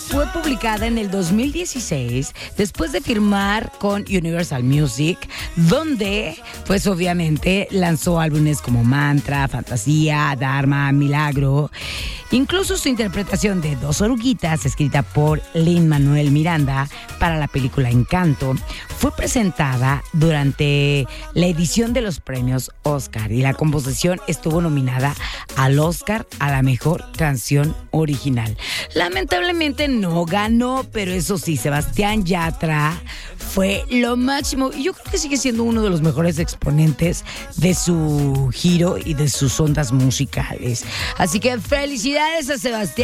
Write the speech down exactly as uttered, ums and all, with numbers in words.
fue publicada en el dos mil dieciséis después de firmar con Universal Music, donde pues obviamente lanzó álbumes como Mantra, Fantasía, Dharma, Milagro. Incluso su interpretación de Dos Oruguitas, escrita por Lin-Manuel Miranda para la película Encanto, fue presentada durante la edición de los premios Oscar y la composición estuvo nominada al Oscar a la mejor canción original. Lamentablemente no ganó, pero eso sí, Sebastián Yatra fue lo máximo y yo creo que sigue siendo uno de los mejores exponentes de su giro y de sus ondas musicales. Así que felicidades a Sebastián